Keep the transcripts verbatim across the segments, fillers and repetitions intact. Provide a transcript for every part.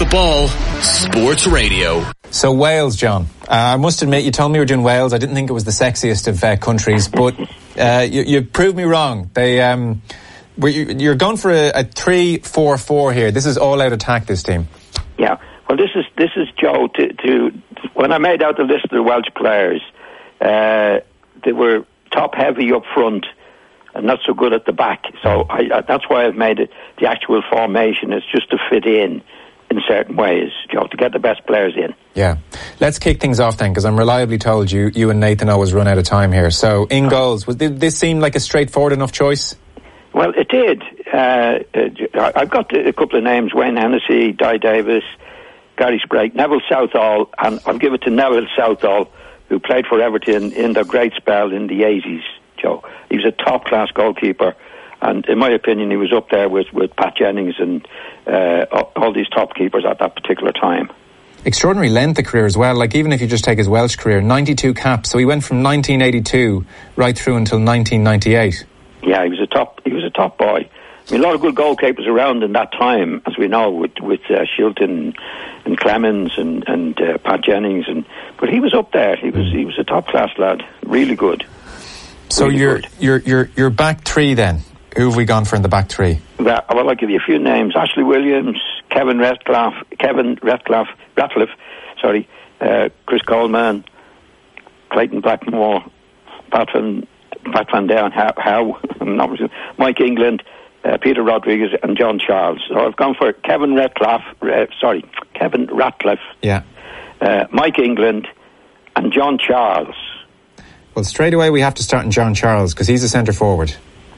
the Ball Sports Radio. So Wales, John. Uh, I must admit, you told me you were doing Wales. I didn't think it was the sexiest of uh, countries, but uh, you, you proved me wrong. They, um, were you, you're going for a, a three four four here. This is all-out attack, this team. Yeah. Well, this is this is Joe. To, to when I made out the list of the Welsh players, uh, they were top heavy up front and not so good at the back. So I, I, that's why I've made it the actual formation. It's just to fit in in certain ways, Joe, to get the best players in. Yeah. Let's kick things off then, because I'm reliably told you you and Nathan always run out of time here. So in goals, was did this seem like a straightforward enough choice? Well, it did. Uh, uh, I've got a couple of names: Wayne Hennessy, Di Davis, Gary Sprague, Neville Southall, and I'll give it to Neville Southall, who played for Everton in their great spell in the eighties, Joe. He was a top-class goalkeeper, and in my opinion, he was up there with, with Pat Jennings and uh, all these top keepers at that particular time. Extraordinary length of career as well. Like, even if you just take his Welsh career, ninety-two caps. So he went from nineteen eighty-two right through until nineteen ninety-eight. Yeah, he was a top. He was a top boy. I mean, a lot of good goalkeepers around in that time, as we know, with with uh, Shilton and Clemens and and uh, Pat Jennings, and but he was up there. He was mm. he was a top class lad, really good. So really your good. your your your back three then. Who have we gone for in the back three? Well, well I'll give you a few names: Ashley Williams, Kevin Ratcliffe, Kevin Ratcliffe, Ratcliffe, sorry, uh, Chris Coleman, Clayton Blackmore, Pat Van Pat Van Dalen, How, How not Mike England. Uh, Peter Rodriguez and John Charles. So I've gone for Kevin Ratcliffe, uh, sorry, Kevin Ratcliffe, yeah, uh, Mike England, and John Charles. Well, straight away we have to start in John Charles, because he's a centre forward.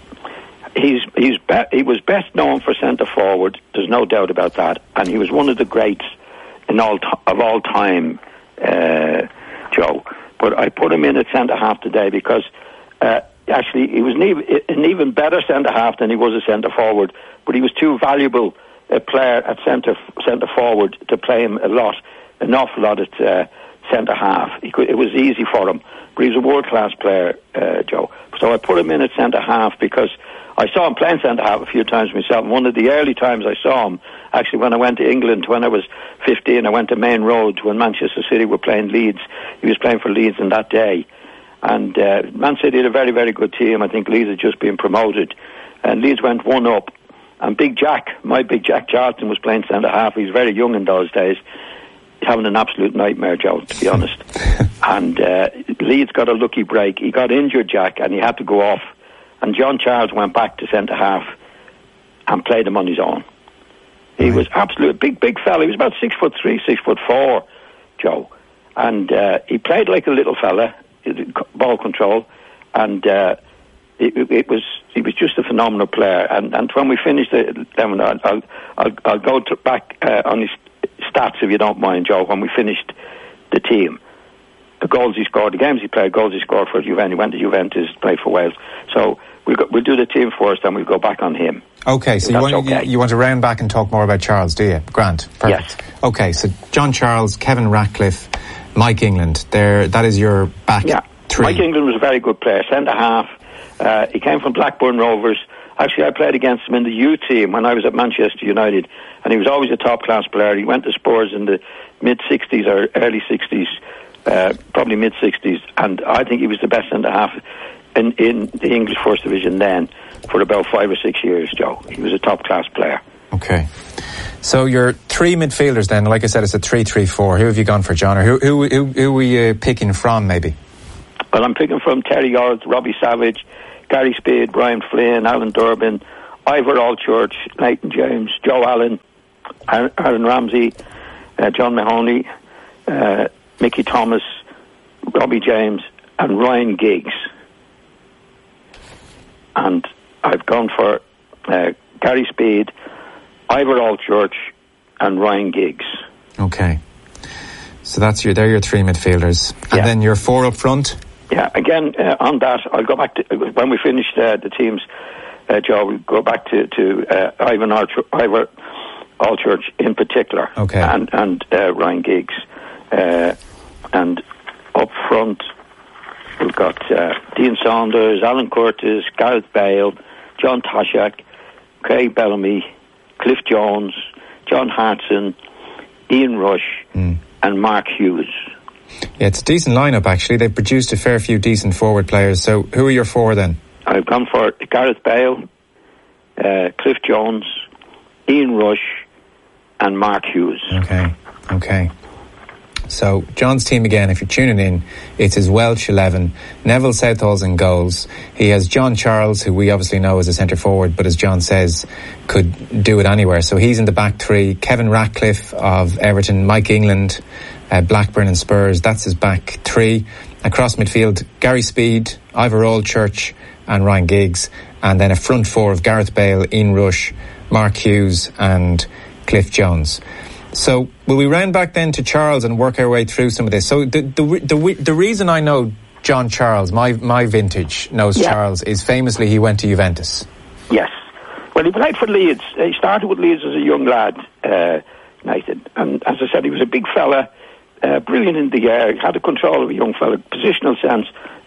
He's he's be- he was best known for centre forward. There's no doubt about that, and he was one of the greats in all t- of all time, uh, Joe. But I put him in at centre half today because. Uh, Actually, he was an even, an even better centre-half than he was a centre-forward, but he was too valuable a player at centre centre forward to play him a lot, an awful lot at uh, centre-half. He could, it was easy for him, but he's a world-class player, uh, Joe. So I put him in at centre-half because I saw him playing centre-half a few times myself. One of the early times I saw him, actually when I went to England, when I was fifteen, I went to Main Road when Manchester City were playing Leeds. He was playing for Leeds on that day. And uh, Man City had a very, very good team. I think Leeds had just been promoted. And Leeds went one up. And Big Jack, my Big Jack Charlton, was playing centre-half. He was very young in those days. He's having an absolute nightmare, Joe, to be honest. And uh, Leeds got a lucky break. He got injured, Jack, and he had to go off. And John Charles went back to centre-half and played him on his own. He right. was absolute big, big fella. He was about six foot three, six foot four, Joe. And uh, he played like a little fella. Ball control, and uh, it, it was he was just a phenomenal player. And, and when we finished it, then I'll I'll, I'll, I'll go to back uh, on his stats if you don't mind, Joe. When we finished the team, the goals he scored, the games he played, goals he scored for Juventus. He went to Juventus, played for Wales. So we'll go, we'll do the team first, and we'll go back on him. Okay, so you want okay. you, you want to round back and talk more about Charles, do you? Grant, perfect. Yes. Okay, so John Charles, Kevin Ratcliffe, Mike England, there. That is your back yeah. three. Mike England was a very good player, centre half. Uh, he came from Blackburn Rovers. Actually, I played against him in the youth team when I was at Manchester United, and he was always a top class player. He went to Spurs in the mid sixties or early sixties, uh, probably mid sixties, and I think he was the best centre half in, in the English First Division then for about five or six years. Joe, he was a top class player. Okay. So your three midfielders then, like I said, it's a three three four. Who have you gone for, John? Or who who who, who are you picking from, maybe? Well, I'm picking from Terry Orth, Robbie Savage, Gary Speed, Brian Flynn, Alan Durbin, Ivor Allchurch, Nathan James, Joe Allen, Aaron Ramsey, uh, John Mahoney, uh, Mickey Thomas, Robbie James, and Ryan Giggs. And I've gone for uh, Gary Speed, Ivor Allchurch, and Ryan Giggs. Okay. So that's your, they're your three midfielders. And yeah. then your four up front? Yeah, again, uh, on that, I'll go back to, when we finished uh, the teams, uh, Joe, we'll go back to, to uh, Ivan Allchurch, Ivor Allchurch in particular. Okay. And, and uh, Ryan Giggs. Uh, and up front, we've got uh, Dean Saunders, Alan Curtis, Gareth Bale, John Toshak, Craig Bellamy, Cliff Jones, John Hartson, Ian Rush, mm. and Mark Hughes. Yeah, it's a decent lineup, actually. They've produced a fair few decent forward players. So who are your four then? I've gone for Gareth Bale, uh, Cliff Jones, Ian Rush, and Mark Hughes. Okay, okay. So, John's team again, if you're tuning in, it's his Welsh eleven. Neville Southall's in goals. He has John Charles, who we obviously know as a centre forward, but as John says, could do it anywhere. So he's in the back three. Kevin Ratcliffe of Everton, Mike England, uh, Blackburn and Spurs. That's his back three. Across midfield, Gary Speed, Ivor Oldchurch and Ryan Giggs. And then a front four of Gareth Bale, Ian Rush, Mark Hughes and Cliff Jones. So will we round back then to Charles and work our way through some of this? So the the the, the reason I know John Charles, my my vintage knows yeah. Charles, is famously he went to Juventus. Yes. Well, he played for Leeds. He started with Leeds as a young lad, uh, Nathan. And as I said, he was a big fella, uh, brilliant in the air, had the control of a young fella, positional sense,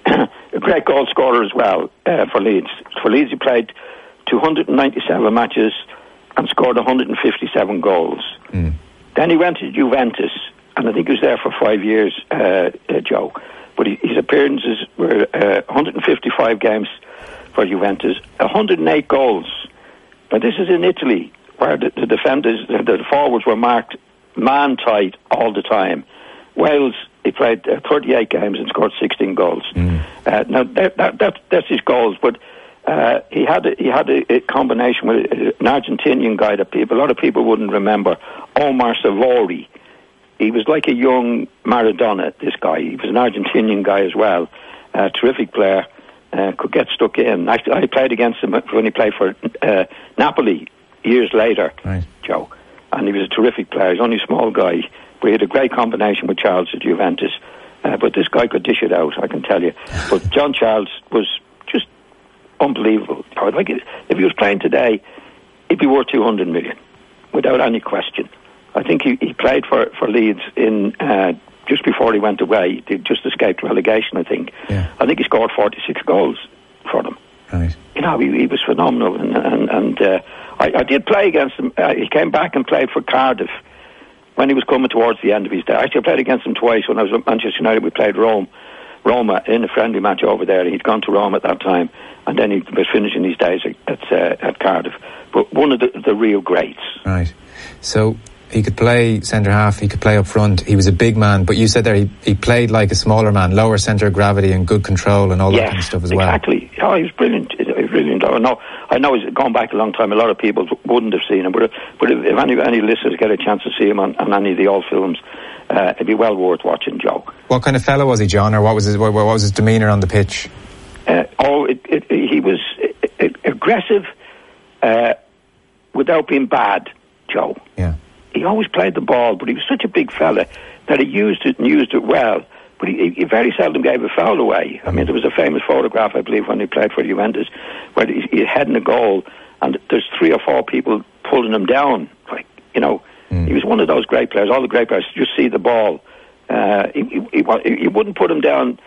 a great goal scorer as well uh, for Leeds. For Leeds, he played two hundred ninety-seven matches and scored one hundred fifty-seven goals. Mm. Then he went to Juventus, and I think he was there for five years, uh, uh, Joe. But he, his appearances were uh, one hundred fifty-five games for Juventus, one hundred eight goals. But this is in Italy, where the, the defenders, the, the forwards were marked man-tight all the time. Wales, he played uh, thirty-eight games and scored sixteen goals. Mm. Uh, now, that, that, that, that's his goals, but Uh, he had a, he had a, a combination with an Argentinian guy that people, a lot of people wouldn't remember, Omar Savori. He was like a young Maradona, this guy. He was an Argentinian guy as well. Uh, terrific player. Uh, could get stuck in. Actually, I played against him when he played for uh, Napoli years later, right. Joe. And he was a terrific player. He's only a small guy. But he had a great combination with Charles at Juventus. Uh, but this guy could dish it out, I can tell you. But John Charles was just unbelievable. Like if he was playing today, he'd be worth two hundred million, without any question. I think he, he played for, for Leeds in uh, just before he went away. He just escaped relegation, I think. Yeah. I think he scored forty-six goals for them. Right. You know, he, he was phenomenal. And, and, and uh, I, I did play against him. Uh, he came back and played for Cardiff when he was coming towards the end of his day. Actually, I played against him twice. When I was at Manchester United, we played Rome. Roma in a friendly match over there. He'd gone to Rome at that time, and then he was finishing his days at uh, at Cardiff. But one of the, the real greats. Right. So he could play centre half. He could play up front. He was a big man, but you said there he, he played like a smaller man, lower centre of gravity and good control and all yes, that kind of stuff as well. Exactly. Oh, he was brilliant. He was brilliant. I know. I know he's gone back a long time. A lot of people wouldn't have seen him, but but if, if any any listeners get a chance to see him on, on any of the old films, Uh, it'd be well worth watching, Joe. What kind of fellow was he, John, or what was his what, what was his demeanour on the pitch? Uh, oh, it, it, he was it, it, aggressive uh, without being bad, Joe. Yeah. He always played the ball, but he was such a big fella that he used it and used it well. But he, he very seldom gave a foul away. I mean, there was a famous photograph, I believe, when he played for Juventus, where he, he had in a goal, and there's three or four people pulling him down, like you know. Mm. He was one of those great players. All the great players just see the ball. Uh, he, he, he, he wouldn't put him down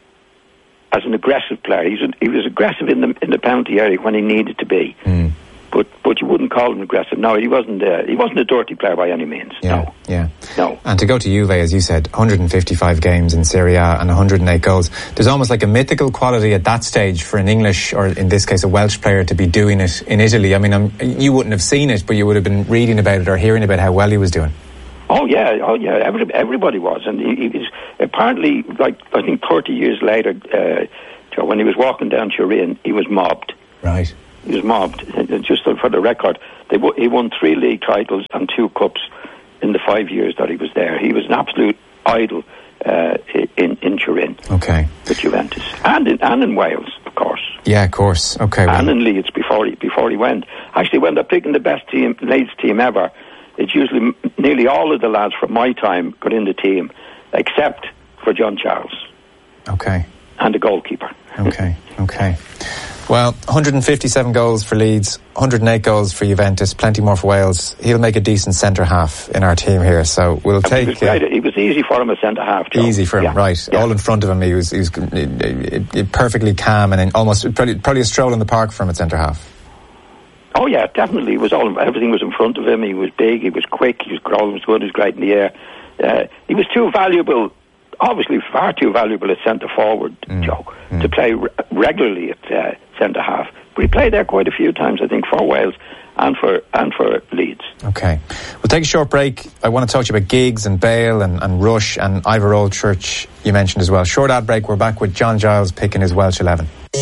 as an aggressive player. He was, he was aggressive in the in the penalty area when he needed to be. Mm. But but you wouldn't call him aggressive. No, he wasn't. Uh, he wasn't a dirty player by any means. Yeah, no, yeah, no. And to go to Juve, as you said, one hundred fifty-five games in Serie A and one hundred eight goals. There's almost like a mythical quality at that stage for an English, or in this case, a Welsh player to be doing it in Italy. I mean, I'm, you wouldn't have seen it, but you would have been reading about it or hearing about how well he was doing. Oh yeah, oh yeah. Every, everybody was, and he, he was apparently, like I think, thirty years later, uh, when he was walking down Turin, he was mobbed. Right. He was mobbed. Just for the record, they, he won three league titles and two cups in the five years that he was there. He was an absolute idol uh, in in Turin. Okay. With Juventus and in and in Wales, of course. Yeah, of course. Okay. And well. in Leeds before he before he went. Actually, when they're picking the best team, Leeds team ever, it's usually nearly all of the lads from my time got in the team, except for John Charles. Okay. And the goalkeeper. Okay. Okay. Well, one hundred fifty-seven goals for Leeds, one hundred eight goals for Juventus, plenty more for Wales. He'll make a decent centre half in our team here, so we'll take. It was, great. Uh, it was easy for him as centre half. Joe. Easy for him, yeah. right? Yeah. All in front of him, he was he was uh, perfectly calm and almost probably, probably a stroll in the park for him at centre half. Oh yeah, definitely. It was all everything was in front of him. He was big, he was quick, he was grown, he was good, he was great in the air. Uh, he was too valuable, obviously far too valuable at centre forward, mm. Joe, mm. to play re- regularly at uh, centre half. But he played there quite a few times, I think, for Wales and for and for Leeds. Okay. We'll take a short break. I want to talk to you about Giggs and Bale and, and Rush and Ivor Oldchurch you mentioned as well. Short ad break. We're back with John Giles picking his Welsh eleven.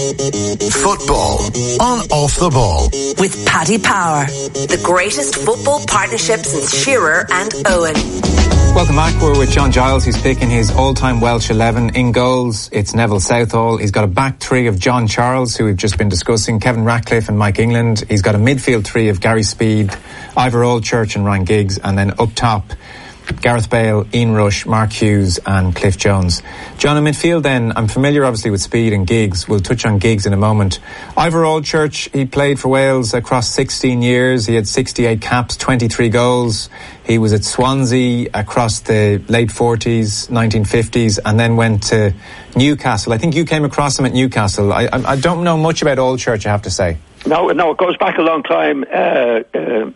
Football on Off the Ball with Paddy Power, the greatest football partnership since Shearer and Owen. Welcome back. We're with John Giles. He's picking his all-time Welsh eleven. In goals, it's Neville Southall. He's got a back three of John Charles, who we've just been discussing, Kevin Ratcliffe and Mike England. He's got a midfield three of Gary Speed, Ivor Oldchurch and Ryan Giggs, and then up top, Gareth Bale, Ian Rush, Mark Hughes and Cliff Jones. John, in midfield then, I'm familiar obviously with Speed and Giggs. We'll touch on Giggs in a moment. Ivor Oldchurch, he played for Wales across sixteen years. He had sixty-eight caps, twenty-three goals. He was at Swansea across the late forties, nineteen fifties, and then went to Newcastle. I think you came across him at Newcastle. I, I, I don't know much about Oldchurch, I have to say. No, no, it goes back a long time, uh, uh,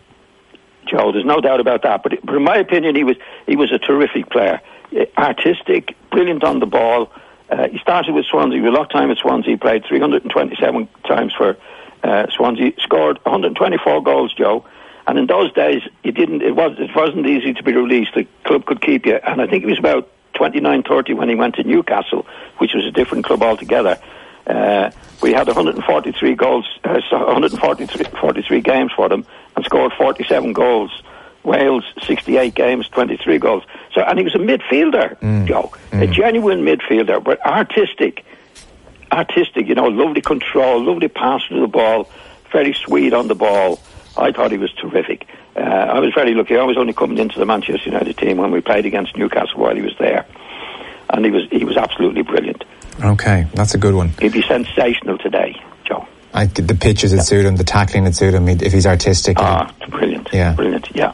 Joe. There's no doubt about that. But, but in my opinion, he was he was a terrific player, uh, artistic, brilliant on the ball. Uh, he started with Swansea. He had a lot of time at Swansea. He played three hundred twenty-seven times for uh, Swansea. Scored one hundred twenty-four goals, Joe. And in those days, it didn't. It was. It wasn't easy to be released. The club could keep you. And I think it was about twenty-nine, thirty when he went to Newcastle, which was a different club altogether. Uh, we had one hundred forty-three goals, uh, one hundred forty-three, forty-three games for them, and scored forty-seven goals. Wales, sixty-eight games, twenty-three goals. So, and he was a midfielder, mm. Joe, mm. a genuine midfielder, but artistic, artistic. You know, lovely control, lovely pass to the ball, very sweet on the ball. I thought he was terrific. Uh, I was very lucky. I was only coming into the Manchester United team when we played against Newcastle while he was there, and he was he was absolutely brilliant. Okay, that's a good one. He'd be sensational today, Joe. I, the pitches that yeah. suit him, the tackling that suit him, if he's artistic. Ah, brilliant. Yeah, brilliant. Yeah.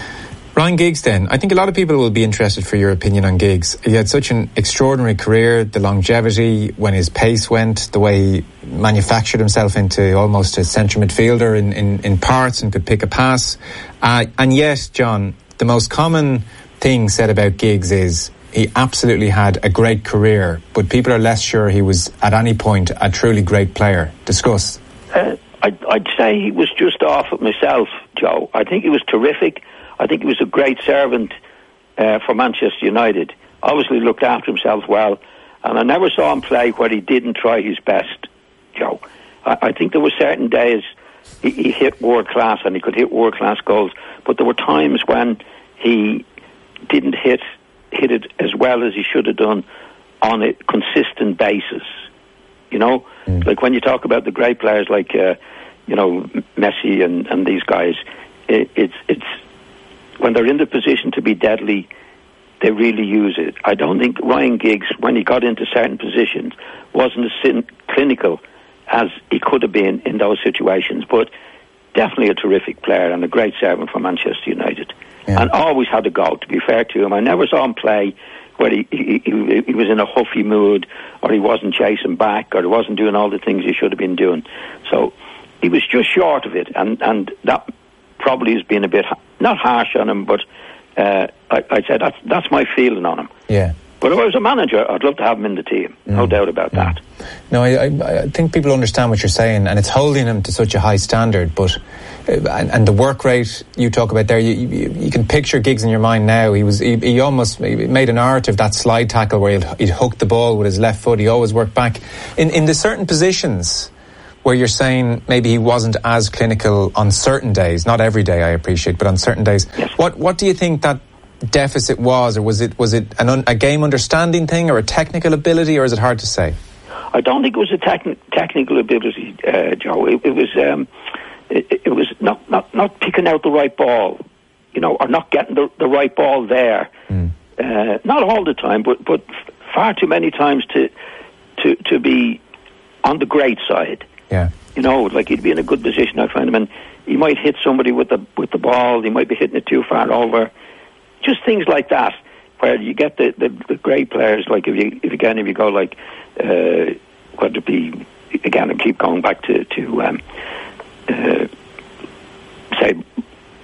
Ryan Giggs then. I think a lot of people will be interested for your opinion on Giggs. He had such an extraordinary career, the longevity, when his pace went, the way he manufactured himself into almost a central midfielder in, in, in parts and could pick a pass. Uh, and yet, John, the most common thing said about Giggs is he absolutely had a great career, but people are less sure he was at any point a truly great player. Discuss. Uh, I'd, I'd say he was just off it myself, Joe. I think he was terrific. I think he was a great servant uh, for Manchester United. Obviously looked after himself well, and I never saw him play where he didn't try his best, Joe. I, I think there were certain days he, he hit world class and he could hit world class goals, but there were times when he didn't hit hit it as well as he should have done on a consistent basis. You know, mm. like when you talk about the great players like uh, you know Messi and, and these guys, it, it's it's. when they're in the position to be deadly, they really use it. I don't think Ryan Giggs, when he got into certain positions, wasn't as sin- clinical as he could have been in those situations, but definitely a terrific player and a great servant for Manchester United. Yeah. And always had a go, to be fair to him. I never saw him play where he, he, he, he was in a huffy mood, or he wasn't chasing back, or he wasn't doing all the things he should have been doing. So he was just short of it, and, and that probably has been a bit, not harsh on him, but uh, I, I'd say that's, that's my feeling on him. Yeah. But if I was a manager, I'd love to have him in the team. No mm. doubt about mm. that. No, I, I, I think people understand what you're saying, and it's holding him to such a high standard. But uh, and, and the work rate you talk about there, you, you, you can picture Giggs in your mind now. He was he, he almost he made an art of that slide tackle where he'd, he'd hook the ball with his left foot. He always worked back in in the certain positions where you're saying maybe he wasn't as clinical on certain days. Not every day, I appreciate, but on certain days. Yes. What what do you think that deficit was, or was it was it an un, a game understanding thing, or a technical ability, or is it hard to say? I don't think it was a techni- technical ability, uh, Joe. It, it was um, it, it was not, not, not picking out the right ball, you know, or not getting the, the right ball there. Mm. Uh, not all the time, but but far too many times to to to be on the great side. Yeah, you know, like he'd be in a good position. I find him, and he might hit somebody with the with the ball. He might be hitting it too far over. Just things like that, where you get the, the, the great players. Like if you, if again, if you go like, uh, whether it be again, and keep going back to to um, uh, say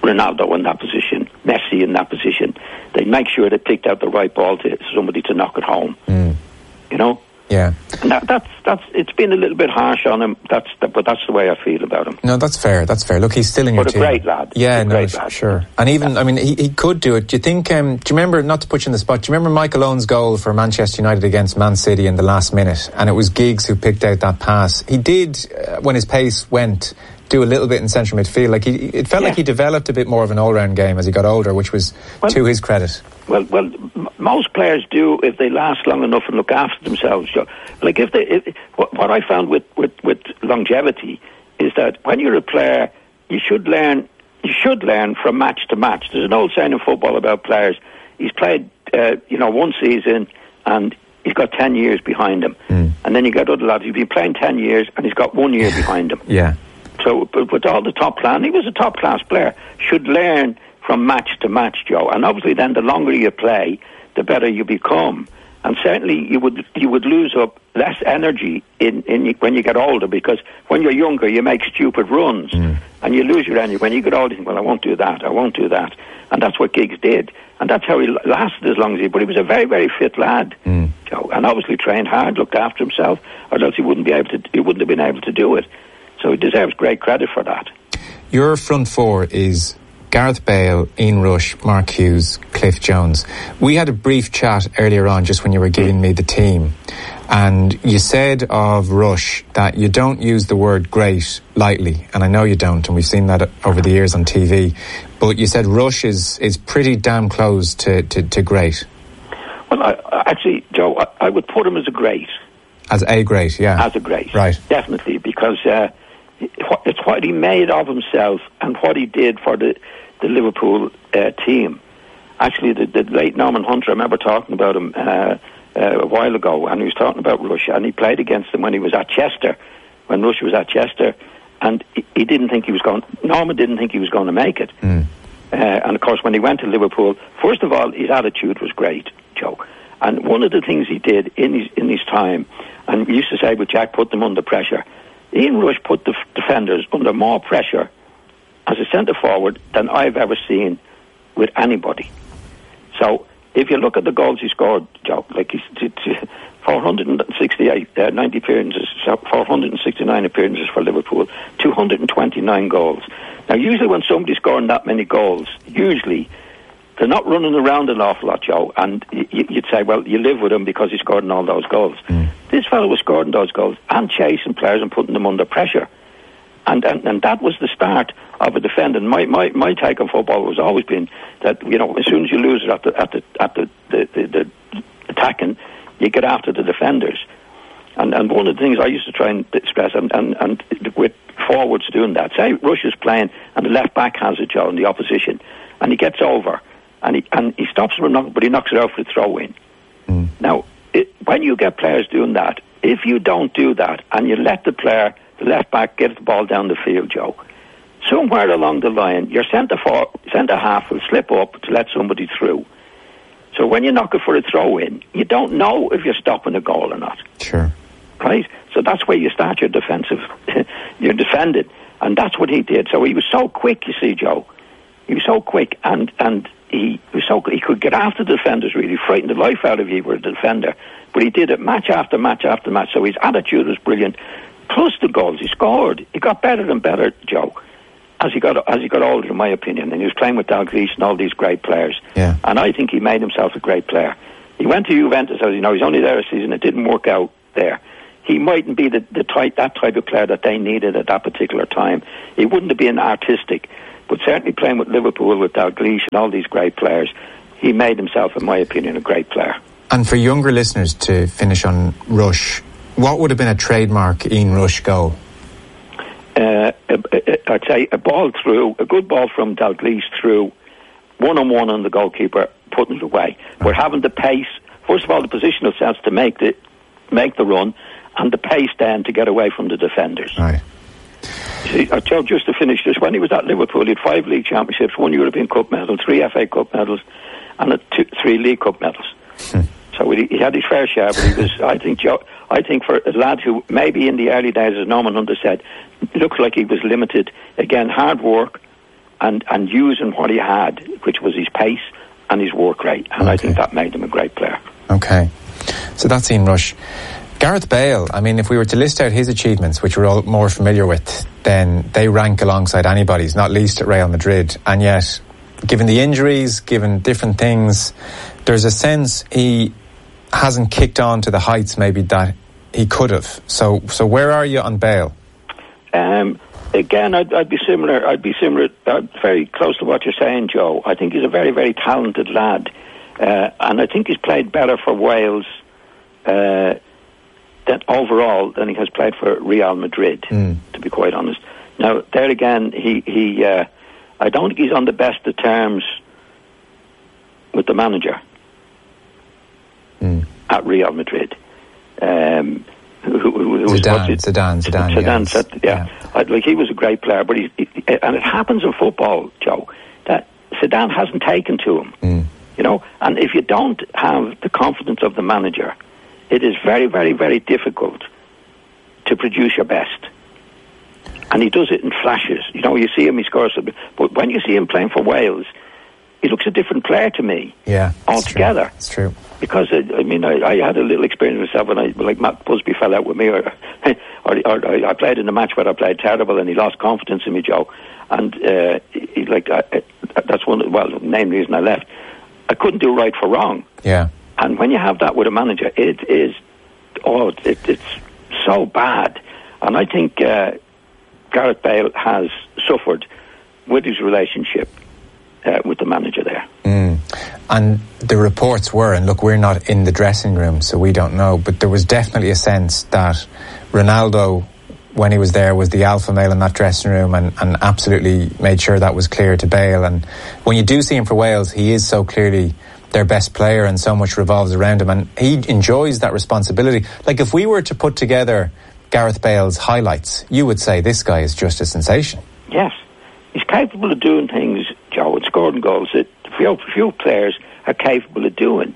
Ronaldo in that position, Messi in that position. They'd make sure they picked out the right ball to somebody to knock it home. Mm. You know? Yeah. And that, that's that's it's been a little bit harsh on him. That's the, but that's the way I feel about him. No, that's fair. That's fair. Look, he's still in your but team. But a great lad. Yeah, a no, great lad. Sure. And even, I mean, he, he could do it. Do you think? Um, do you remember? Not to put you in the spot. Do you remember Michael Owen's goal for Manchester United against Man City in the last minute? And it was Giggs who picked out that pass. He did, uh, when his pace went, do a little bit in central midfield. Like he, it felt yeah. like he developed a bit more of an all-round game as he got older, which was well, to his credit. Well, well, m- most players do if they last long enough and look after themselves. Like if they, if, what, what I found with, with, with longevity is that when you're a player, you should learn. You should learn from match to match. There's an old saying in football about players. He's played, uh, you know, one season and he's got ten years behind him, mm. and then you got other lads who've been playing ten years and he's got one year behind him. Yeah. So, but with all the top class, he was a top class player. Should learn from match to match, Joe. And obviously, then the longer you play, the better you become. And certainly, you would you would lose up less energy in, in when you get older, because when you're younger, you make stupid runs mm. and you lose your energy. When you get older, you think, well, I won't do that, I won't do that, and that's what Giggs did, and that's how he lasted as long as he. But he was a very, very fit lad, mm. Joe, and obviously trained hard, looked after himself, or else he wouldn't be able to. He wouldn't have been able to do it. So he deserves great credit for that. Your front four is Gareth Bale, Ian Rush, Mark Hughes, Cliff Jones. We had a brief chat earlier on just when you were giving me the team, and you said of Rush that you don't use the word great lightly, and I know you don't, and we've seen that over the years on T V, but you said Rush is, is pretty damn close to, to, to great. Well, I, actually, Joe, I, I would put him as a great. As a great, yeah. As a great, right. Definitely, because uh, it's what he made of himself and what he did for the, the Liverpool uh, team. Actually, the, the late Norman Hunter, I remember talking about him uh, uh, a while ago, and he was talking about Rush, and he played against him when he was at Chester, when Rush was at Chester, and he, he didn't think he was going, Norman didn't think he was going to make it. Mm. Uh, and of course, when he went to Liverpool, first of all, his attitude was great, Joe. And one of the things he did in his, in his time, and we used to say, well, Jack put them under pressure. Ian Rush put the f- defenders under more pressure as a centre-forward than I've ever seen with anybody. So, if you look at the goals he scored, Joe, like he's t- t- four hundred sixty-eight, uh, ninety appearances, four hundred sixty-nine appearances for Liverpool, two hundred twenty-nine goals. Now, usually when somebody's scoring that many goals, usually they're not running around an awful lot, Joe, and y- you'd say, well, you live with him because he scored in all those goals. Mm. This fellow was scoring those goals and chasing players and putting them under pressure. And and, and that was the start of a defendant. My, my my take on football has always been that, you know, as soon as you lose it at the at the at the, the, the, the attacking, you get after the defenders. And and one of the things I used to try and stress, and, and, and with forwards doing that, say Rush is playing and the left back has it, Joe, in the opposition, and he gets over and he and he stops him, but he knocks it out for the throw in. Mm. Now, it, when you get players doing that, if you don't do that and you let the player, the left back, get the ball down the field, Joe, somewhere along the line, your centre for, centre half will slip up to let somebody through. So when you knock it for a throw in, you don't know if you're stopping a goal or not. Sure. Right? So that's where you start your defensive, you're defending. And that's what he did. So he was so quick, you see, Joe. He was so quick, and, and he was so he could get after the defenders, really frighten the life out of you were a defender. But he did it match after match after match. So his attitude was brilliant. Plus the goals he scored. He got better and better, Joe, as he got as he got older, in my opinion. And he was playing with Dalglish and all these great players. Yeah. And I think he made himself a great player. He went to Juventus, as you know, he's only there a season. It didn't work out there. He mightn't be the, the type that type of player that they needed at that particular time. He wouldn't have been artistic. But certainly playing with Liverpool, with Dalglish and all these great players, he made himself, in my opinion, a great player. And for younger listeners, to finish on Rush, what would have been a trademark Ian Rush goal? Uh, I'd say a ball through, a good ball from Dalglish through, one-on-one on the goalkeeper, putting it away. Okay. We're having the pace, first of all, the positional sense to make the, make the run, and the pace then to get away from the defenders. Right. See, uh, Joe, just to finish this, when he was at Liverpool, he had five league championships, one European Cup medal, three F A Cup medals, and a two, three League Cup medals. Hmm. So he, he had his fair share, but he was, I think, Joe, I think for a lad who maybe in the early days, as Norman Hunter said, looked like he was limited. Again, hard work, and, and using what he had, which was his pace and his work rate. And okay. I think that made him a great player. Okay. So that's Ian Rush. Gareth Bale, I mean, if we were to list out his achievements, which we're all more familiar with, then they rank alongside anybody's, not least at Real Madrid. And yet, given the injuries, given different things, there's a sense he hasn't kicked on to the heights maybe that he could have. So so where are you on Bale? Um, again, I'd, I'd be similar. I'd be similar, uh, very close to what you're saying, Joe. I think he's a very, very talented lad. Uh, and I think he's played better for Wales uh, than overall than he has played for Real Madrid, mm. to be quite honest. Now, there again, he, he uh, I don't think he's on the best of terms with the manager mm. at Real Madrid. Um, who, who, who Zidane, was, Zidane, Zidane, Zidane, yes. said, yeah. yeah. I, like he was a great player, but he, he, and it happens in football, Joe, that Zidane hasn't taken to him. Mm. You know, and if you don't have the confidence of the manager, it is very, very, very difficult to produce your best. And he does it in flashes. You know, you see him, he scores something. But when you see him playing for Wales, he looks a different player to me. Yeah, altogether. It's true. It's true. Because uh, I mean, I, I had a little experience myself when I, like Matt Busby fell out with me, or, or, or I played in a match where I played terrible, and he lost confidence in me, Joe. And uh, he, like I, that's one. Well, the main reason I left. I couldn't do right for wrong. Yeah. And when you have that with a manager, it is, oh, it, it's so bad. And I think uh, Gareth Bale has suffered with his relationship uh, with the manager there. Mm. And the reports were, and look, we're not in the dressing room, so we don't know, but there was definitely a sense that Ronaldo, when he was there, was the alpha male in that dressing room, and, and absolutely made sure that was clear to Bale. And when you do see him for Wales, he is so clearly their best player, and so much revolves around him, and he enjoys that responsibility. Like, if we were to put together Gareth Bale's highlights, you would say this guy is just a sensation. Yes, he's capable of doing things, Joe, and scoring goals that few, few players are capable of doing.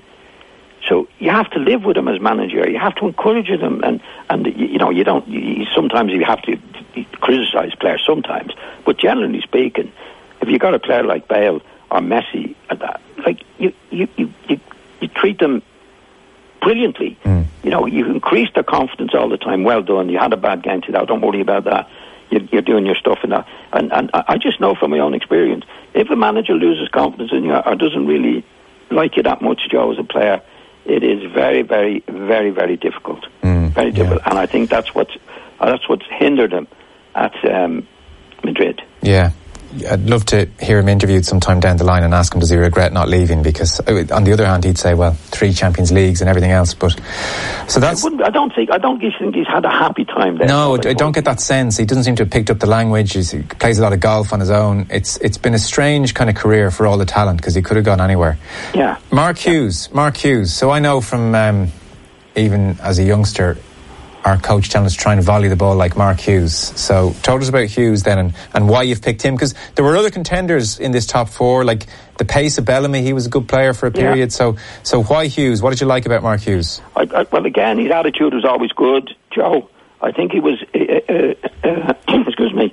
So you have to live with him as manager. You have to encourage him, and and you know you don't. You, sometimes you have to criticise players sometimes, but generally speaking, if you got a player like Bale or Messi, like you you you you, you treat them brilliantly. Mm. You know, you increase their confidence all the time. Well done. You had a bad game today. Don't worry about that. You're, you're doing your stuff in that. And and I just know from my own experience, if a manager loses confidence in you or doesn't really like you that much, Joe, as a player, it is very, very, very, very difficult. Mm, very difficult, yeah. And I think that's what's uh, that's what's hindered him at um, Madrid. Yeah, I'd love to hear him interviewed sometime down the line and ask him, does he regret not leaving? Because on the other hand, he'd say, well, three Champions Leagues and everything else. But so that's. I, I don't think. I don't think he's had a happy time there. No, I don't get that sense. He doesn't seem to have picked up the language. He's, he plays a lot of golf on his own. It's it's been a strange kind of career for all the talent, because he could have gone anywhere. Yeah. Mark Hughes. Mark Hughes. So I know from um, even as a youngster, our coach telling us to try and volley the ball like Mark Hughes. So talk to us about Hughes then, and, and why you've picked him, because there were other contenders in this top four, like the pace of Bellamy. He was a good player for a period. Yeah. So so why Hughes? What did you like about Mark Hughes? I, I, well, again, his attitude was always good, Joe. I think he was, uh, uh, uh, excuse me,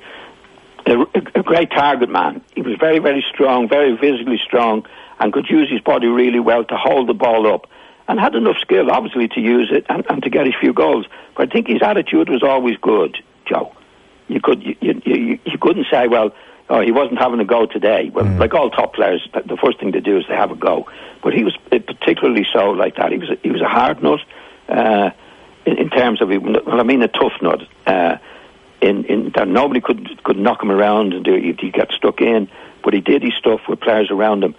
a, a great target man. He was very, very strong, very physically strong, and could use his body really well to hold the ball up. And had enough skill, obviously, to use it and, and to get his few goals. But I think his attitude was always good, Joe. You could you you, you, you couldn't say, well, oh, he wasn't having a go today. Well, mm. like all top players, the first thing they do is they have a go. But he was particularly so like that. He was a, he was a hard nut uh, in, in terms of, well, I mean a tough nut. Uh, in in that nobody could could knock him around and do he'd get stuck in. But he did his stuff with players around him.